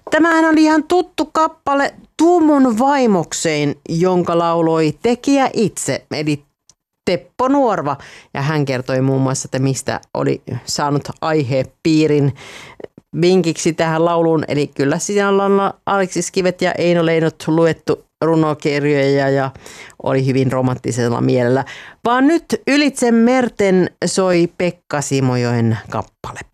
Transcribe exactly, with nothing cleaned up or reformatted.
Tämähän oli ihan tuttu kappale Tuu mun vaimokseen, jonka lauloi tekijä itse, eli Teppo Nuorva. Ja hän kertoi muun muassa, että mistä oli saanut aihepiirin vinkiksi tähän lauluun. Eli kyllä siinä ollaan Aleksis Kivet ja Eino Leinot luettu runokirjoja ja oli hyvin romanttisella mielellä. Vaan nyt Ylitse merten soi Pekka Simojoen kappale.